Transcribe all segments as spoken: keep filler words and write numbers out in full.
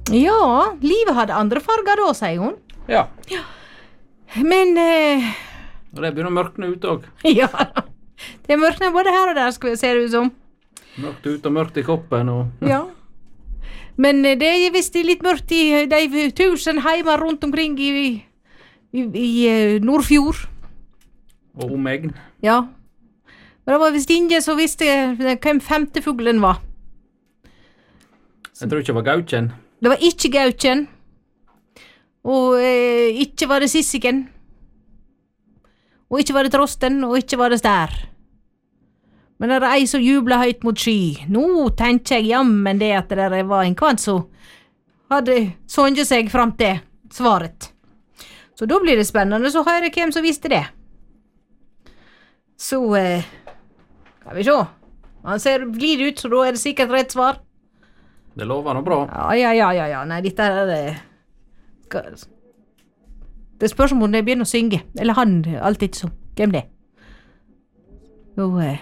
Ja, livet hadde andre farger da, sier hun. Ja. Men, eh, Og det begynner å mørkne ut også. ja, det er mørkene både her og der, skal vi se det ut som. Mørkt ut og mørkt i kroppen og... Ja. Men eh, det er visst litt mørkt i de tusen heimer rundt omkring i, i, i eh, Nordfjord. Og omegn. Ja. Men det var visst ingen som visste hvem femte fuglen var. Jeg tror ikke det var gauken. Det var ikke gauken. Og eh, ikke var det sissiken. Og ikke var det trosten, og ikke var det stær. Men det er ei som jubla høyt mot sky. Nå tenker jeg jammen det at det var en kvant som hadde songet seg fram til svaret. Så da blir det spennende så høre hvem som visste det. Så, eh, kan vi se. Han ser blid ut, så da er det sikkert rett svar. Det lover noe bra. Ja, ja, ja, ja, ja. Nei, dette er det. Skal... Det spørs om hun begynner å synge. Eller han, alt ikke så. Hvem det? Nå, eh...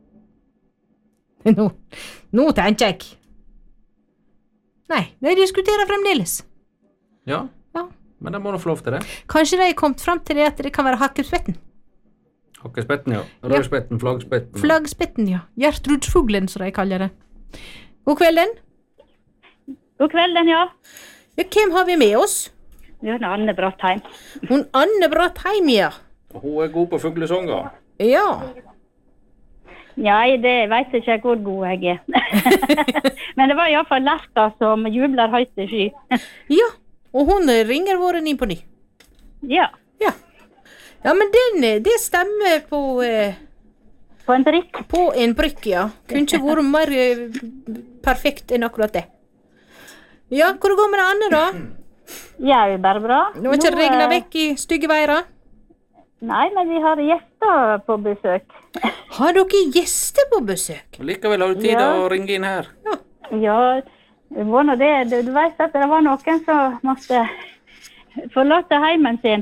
Nå, nå tenker jeg. Nei, de diskuterer fremdeles. Ja, Ja. men det må du få lov til det. Kanskje de er kommet frem til det at det kan være hakkespetten. Hakkespetten, ja. Rødspetten, flaggspetten. Flaggspetten, ja. Gjertrudsfuglen, som de kaller det. God kvelden. God kvelden, ja. Ja, hvem har vi med oss? Det er Anne Brattheim. Hun Anne Brattheim, ja. Og hun er god på fuglesanger. Ja. Nei, det vet jeg ikke hvor god jeg er. Men det var i hvert fall Lerta som jubler høyt til sky. Ja, og hun ringer våren inn på ny. Ja, Ja. Ja, men den, det stemmer på, eh, på en prikk. på en prikk, ja. Kunne ikke vært mer eh, perfekt enn akkurat det. Ja, hvor går med det Anne da? Ja, det er bare bra. Nå er ikke Nå, regnet eh, vekk i stygge veira. Nei, men vi har gjester på besøk. Har dere gjester på besøk? Likevel har du tid Ja. å ringe inn her. Ja, det var nå det. Du, du vet at det var noen som måtte forlate heimen sin.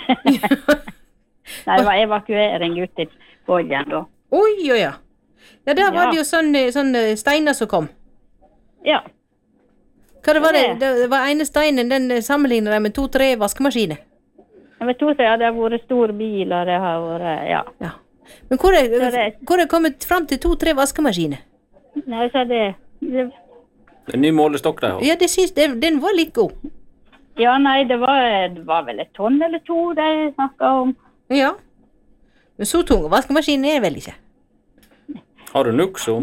Nei, det var evakuering ut til Båljen da. Oi, oi, ja. Ja, der var Ja. det jo sånn, sånn steiner som kom. Ja, Hva det var det? Det. Det var ene steinen, den sammenligner de med to-tre vaskemaskiner. jeg vet to at det har vært stor bil, og det har vært, ja. Ja. Men hvor er, Så det- hvor er kommet frem til to-tre vaskemaskiner? Nei, så det, det Det er en ny målestokk der. Ja, det synes, det, den var litt god. Ja, nei, det var, det var vel et tonn eller to de snakket om. Ja. Men så tunge vaskemaskiner er det vel ikke? Har du Nuxo?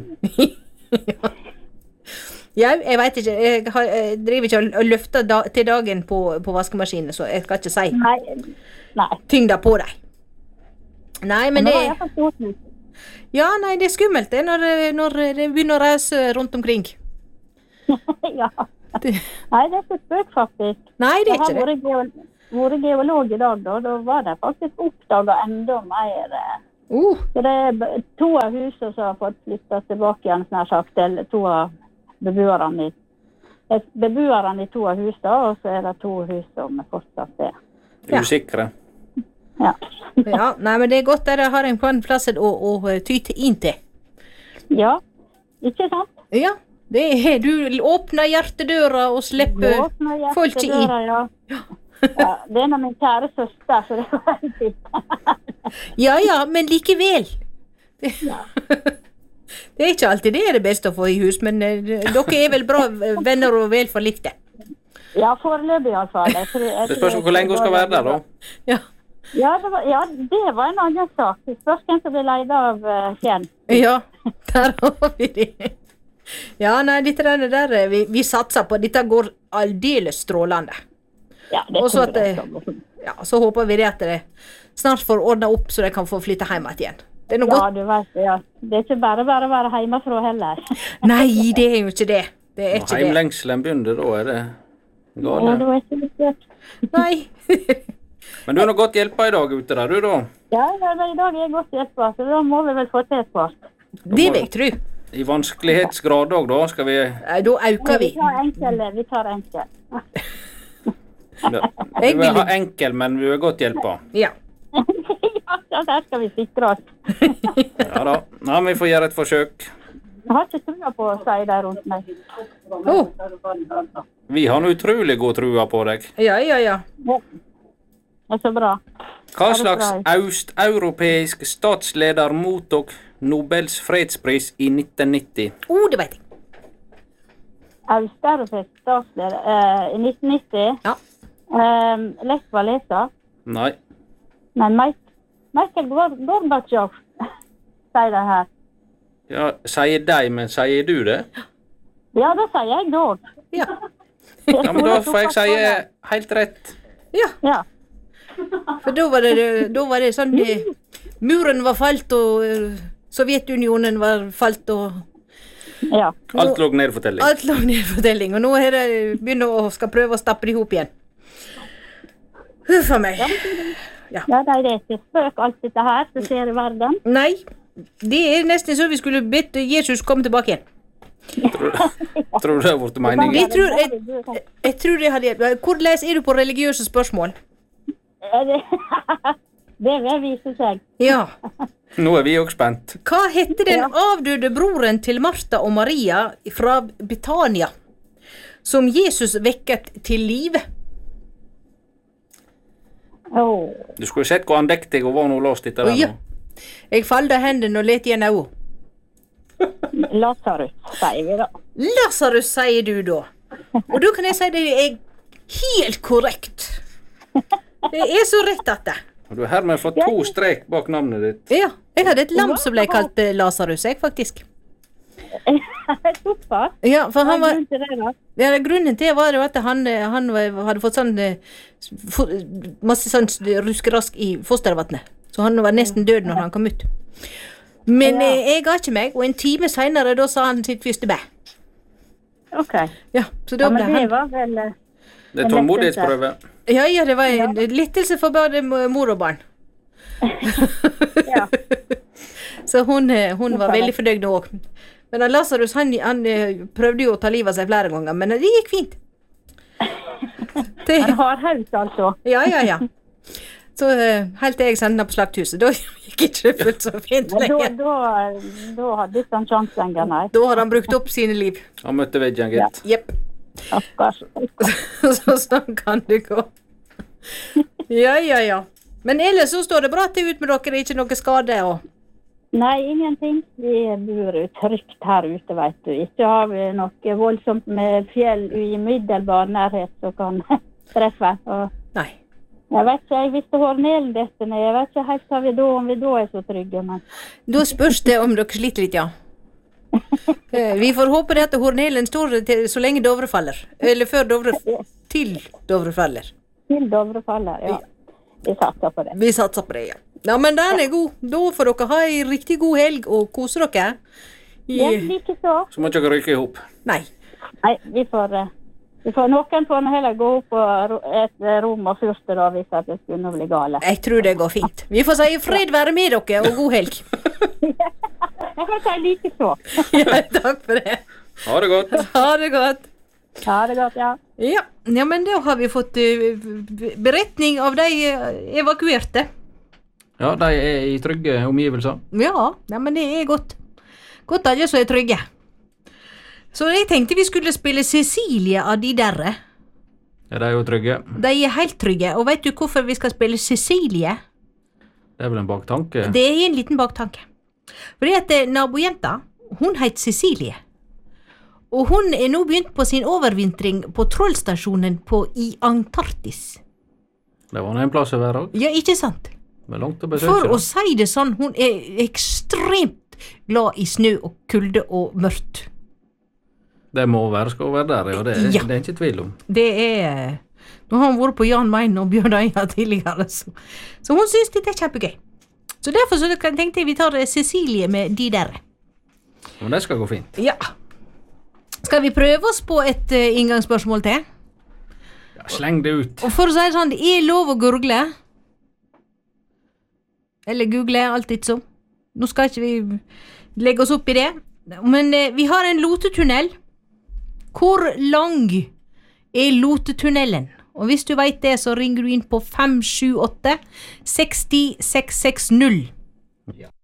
Ja, jeg vet ikke. Jeg, har, jeg driver ikke og løfter da, til dagen på, på vaskemaskinen, så jeg skal ikke si Nei, nei. tyngda på dem. Nei, men Men det var i det... hvert fall stort hus. Ja, nei, det er skummelt det når, når det begynner å reise rundt omkring. Ja. Det, Nei, det er ikke spøk faktisk. nei, det er Jeg har ikke det. vært, geo vært geolog i dag da, da var det faktisk oppdaget enda mer. eh, Uh, Så det er b- to av husene som har fått flyttet tilbake igjen, snart sagt, eller to av beboerne i, eh, beboerne i to av husene, og så er det to hus som fortsatt er. Ja. Usikre. Ja. ja, nei, men det er godt at dere har en på en plass å, å tyte inn til. Ja, ikke sant? Ja, det er, du åpner hjertedøra og slipper Åpner folk inn. hjertedøra, ja. Ja, det er nå min kjære søster, så det var en fint. Ja, ja, men likevel. Det, det er ikke alltid det er det beste å få i hus, men eh, dere er vel bra venner og vel forlikte. Ja, foreløpig i alle fall. Jeg tror- jeg Det spørs tror- hvor lenge hun skal være der, da. Ja, Ja, det var, ja, det var en annen sak. Det spørs hvem som ble leid av uh, Kjenn. ja, der har vi det. Ja, nei, dette der, der vi, vi satser på. Dette går aldeles strålende. Ja, det Og så tror at jeg det- skal gå fint. Ja, så håper vi det at det snart får ordnet opp, så de kan få flytte hjem igjen. Det er noe Ja, godt. du vet, ja. Det er ikke bare bare å være hjemmefra heller. Nei, det er jo ikke det. Det er Når ikke det. heimlengselen begynner, da er det Ja, gale. det var ikke litt søtt. Nei. Men du har nå godt hjelpa i dag ute der, du da. Ja, ja, det- i dag er jeg godt hjelpa, så da må vi vel få til et par. Det vil jeg tro. I vanskelighetsgrad òg, da, skal vi Nei, Da øker Vi vi. tar enkel, vi tar enkel. Du vil ha enkel, men vi er godt hjelpa. Ja. Ja, der skal vi sikre oss. Ja da. Nei, men vi får gjøre et forsøk. Jeg har ikke trua på å si det rundt meg. Oh. Vi har nå utrolig god trua på deg. Ja, ja, ja. Det er så bra. Hva Er det slags bra? østeuropeisk statsleder mottok Nobels fredspris i nitten nitti? Oh, det vet jeg. Østeuropeisk statsleder eh, i nitten nitti. Ja. Eh, Lech Walesa. Nei. Men Mike, Michael Gor- Gorbachev sier det her. Ja, sier de, men sier du det? Ja, det sier jeg dog. Ja. Ja, men da får jeg si helt rett. Ja, Ja. for da var det, da var det sånn eh, muren var falt, og eh, Sovjetunionen var falt, og Ja. Alt lå ned for telling. alt lå ned i fortelling, og nå er det begynner å skal prøve å stappe det ihop igjen. Huff a meg. Ja, det er ikke spøk alt dette her som skjer i verden. Nei, det er nesten så vi skulle bedt Jesus komme tilbake igjen. Tror du det har vært meningen? Vi tror, jeg, jeg tror det hadde hjulpet. Hvordan er du på religiøse spørsmål? Det vil vise seg. Ja. Nå er vi også spent. Hva hette den avdøde broren til Martha og Maria fra Betania, som Jesus vekket til live? Åh. Du skulle sett hvor andektig hun var når hun låste etter Å, den. ja. nå. Jeg falda hendene og let igjen øynene. Lazarus, sier vi da. Lazarus, sier du da. Og da kan jeg si det er helt korrekt. Det er så rett at det. Og du har hermed fått to strek bak navnet ditt. Ja, jeg hadde et lam som ble kalt eh, Lazarus, jeg faktisk. Super. Ja, for han Hva er var... grunnen til det da? Ja, grunnen til var jo at han, eh, han var- hadde fått sånn eh, fo- masse sånn ruskerask i fostervattnet. Så han var nesten død når han kom ut. Men Ja. eh, jeg ga ikke meg, og en time senere da sa han sitt første bæ. Ok. Ja, så da Ja, ble men det han... var vel... eh, Det er tålmodighetsprøve. Ja, ja, det var en lettelse for både mo- mor og barn. Ja. Så hun, eh, hun var veldig fornøyd nå også. Men han Lazarus, han, han eh, prøvde jo å ta livet av seg flere ganger, men det gikk fint. Det, Han har haus, altså. ja, ja, ja. Så eh, helt til jeg sendte han på slakthuset, da gikk ikke det fullt så fint Men da, lenger. da, da hadde ikke han sjanse lenger, nei. Da har han brukt opp sine liv. Han møtte veggen, gitt. Jepp. Stakkars. Så sånn kan det gå. Ja, ja, ja. Men ellers så står det bra til ut med dere, ikke noe skade og... Nei, ingenting. Vi bor jo trygt her ute, vet du. Ikke har vi noe voldsomt med fjell i umiddelbar nærhet som kan treffe. Og Nei. jeg vet ikke, jeg visste hornelen dette ned. Jeg vet ikke helt hva vi da, om vi da er så trygge, men... Da spørs det om dere sliter litt, ja. Eh, Vi får håpe det at hornelen står til, så lenge Dovre faller. Eller før Dovre, til Dovre faller. Til Dovre faller, ja. Vi satser på det. Vi satser på det, ja. Ja, men den er god. Da får dere ha en riktig god helg og kose dere. I... Ja, like så. Så må ikke dere rykke ihop. Nei. Nei, vi får... eh, Vi får noen får nå heller gå opp på ro- et eh, rom og fyrste da, hvis at det skulle bli gale. Jeg tror det går fint. Vi får si fred være med dere, og god helg. Jeg kan si like så. Ja, takk for det. Ha det godt. Ha det godt. Ha det godt, ja. Ja, ja men da har vi fått eh, beretning av de eh, evakuerte. Ja, de er i trygge omgivelser. Ja, ja, men det er godt. Godt alle som er trygge. Så jeg tenkte vi skulle spille Cecilie av de derre. Ja, de er jo trygge. De er helt trygge, og vet du hvorfor vi skal spille Cecilie? Det er vel en baktanke. Det er en liten baktanke. Fordi at eh, nabojenta, hun heter Cecilie. Og hun er nå begynt på sin overvintring på trollstasjonen på i Antarktis. Det var nå en plass å være også. Ja, ikke sant? Det er langt å besøke. For å si det sånn, hun er ekstremt glad i snø og kulde og mørkt. Det må være, skal være der, ja. Det er, Ja. det er ikke tvil om. Det er... Nå har hun vært på Jan Mayen og Bjørn Øya tidligere, så, så hun synes dette er kjempegøy. Så derfor så tenkte jeg vi tar Cecilie med de der. Men det skal gå fint. Ja. Skal vi prøve oss på et uh, inngangsspørsmål til? Ja, sleng det ut. Og for å si det sånn, det er lov å gurgle. Eller google, alt litt så. Nå skal ikke vi legge oss opp i det. Men uh, vi har en lotetunnel. Hvor lang er lotetunnelen? Og hvis du vet det, så ringer du inn på fem sju åtte seks null seks seks null. Ja.